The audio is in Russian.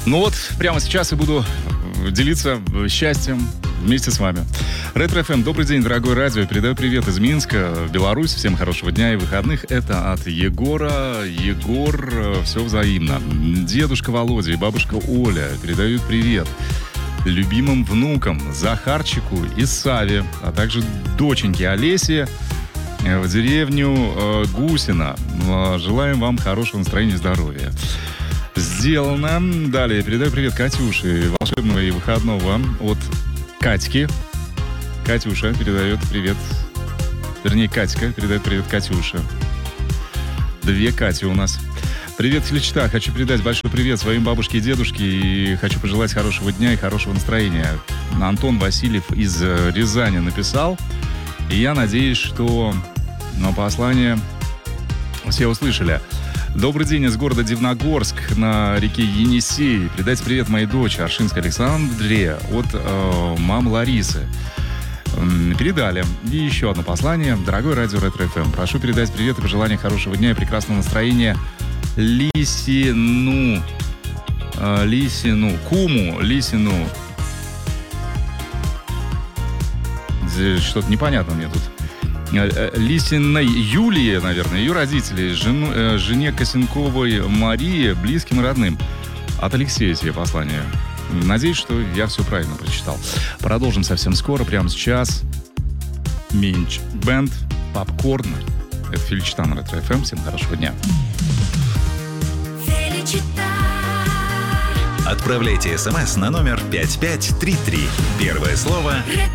Ну вот, прямо сейчас я буду делиться счастьем вместе с вами. Ретро ФМ, добрый день, дорогое радио. Передаю привет из Минска, Беларусь. Всем хорошего дня и выходных. Это от Егора. Егор, все взаимно. Дедушка Володя и бабушка Оля передают привет любимым внукам Захарчику и Саве, а также доченьке Олесе в деревню Гусино. Желаем вам хорошего настроения и здоровья. Сделано. Далее передаю привет Катюше. Волшебного и выходного от Катьки. Катюша передает привет. Вернее, Катька передает привет Катюше. Две Кати у нас. Привет, Фельдшта. Хочу передать большой привет своим бабушке и дедушке. И хочу пожелать хорошего дня и хорошего настроения. Антон Васильев из Рязани написал. И я надеюсь, что послание все услышали. Добрый день из города Дивногорск на реке Енисей. Передайте привет моей дочери Аршинской Александре от мамы Ларисы. Передали. И еще одно послание. Дорогой радио Ретро ФМ, прошу передать привет и пожелания хорошего дня и прекрасного настроения Лисину. Что-то непонятно мне тут. Лисиной Юлии, наверное, ее родители, жене Косенковой Марии, близким и родным. От Алексея тебе послание. Надеюсь, что я все правильно прочитал. Продолжим совсем скоро, прямо сейчас. Минч Бенд, Попкорн. Это Фельдшта на Ретро ФМ. Всем хорошего дня. Отправляйте смс на номер 5533. Первое слово